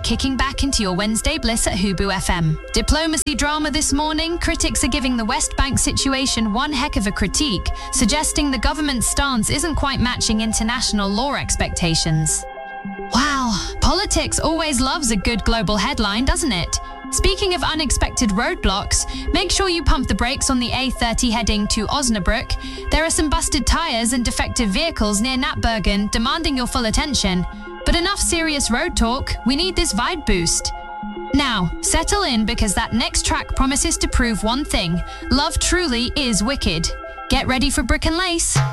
kicking back into your Wednesday bliss at Hubu FM. Diplomacy drama this morning, critics are giving the West Bank situation one heck of a critique, suggesting the government's stance isn't quite matching international law expectations. Wow, politics always loves a good global headline, doesn't it? Speaking of unexpected roadblocks, make sure you pump the brakes on the A30 heading to Osnabrück. There are some busted tyres and defective vehicles near Natbergen demanding your full attention. But enough serious road talk, we need this vibe boost. Now, settle in because that next track promises to prove one thing: love truly is wicked. Get ready for Brick and Lace.